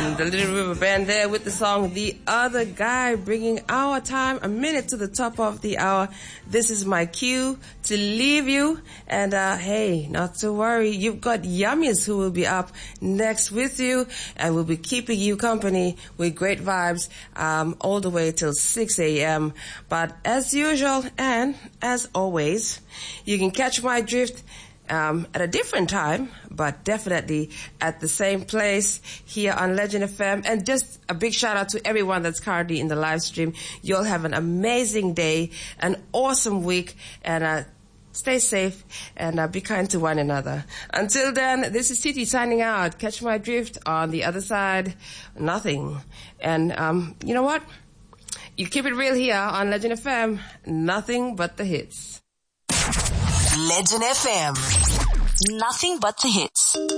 The Little River Band there with the song The Other Guy, bringing our time a minute to the top of the hour. This is my cue to leave you. And hey, not to worry, you've got Yummies who will be up next with you and will be keeping you company with great vibes all the way till 6 a.m. But as usual and as always, you can catch my drift at a different time, but definitely at the same place here on Legend FM. And just a big shout out to everyone that's currently in the live stream. You'll have an amazing day, an awesome week, and stay safe and be kind to one another. Until then, this is Titi signing out. Catch my drift on the other side. Nothing. And you know what? You keep it real here on Legend FM. Nothing but the hits. Legend FM. Nothing but the hits.